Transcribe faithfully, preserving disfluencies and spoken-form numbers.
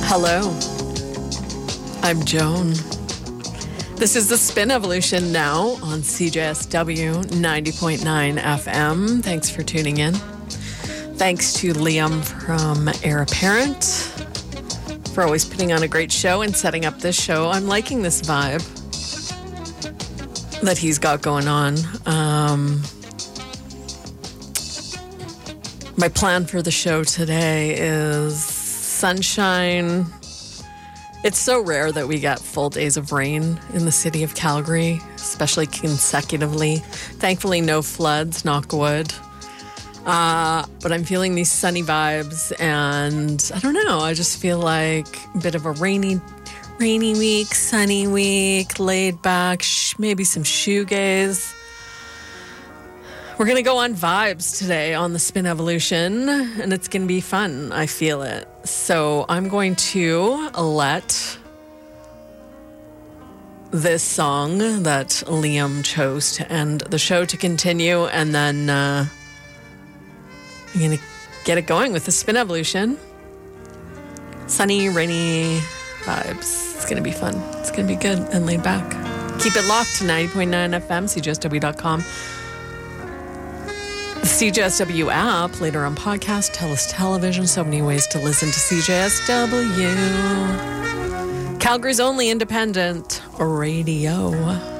Hello, I'm Joan. This is the Spin Evolution now on C J S W ninety point nine F M. Thanks for tuning in. Thanks to Liam from Heir Apparent for always putting on a great show and setting up this show. I'm liking this vibe that he's got going on. Um, my plan for the show today is sunshine. It's so rare that we get full days of rain in the city of Calgary, especially consecutively. Thankfully, no floods, knock wood. Uh, but I'm feeling these sunny vibes, and I don't know, I just feel like a bit of a rainy, rainy week, sunny week, laid back, sh- maybe some shoegaze. We're going to go on vibes today on the Spin Evolution, and it's going to be fun. I feel it. So I'm going to let this song that Liam chose to end the show to continue, and then uh, I'm going to get it going with the Spin Evolution. Sunny, rainy vibes. It's going to be fun. It's going to be good and laid back. Keep it locked to ninety point nine F M, C J S W dot com. The C J S W app, later on podcast, TELUS Television, so many ways to listen to C J S W. Calgary's only independent radio.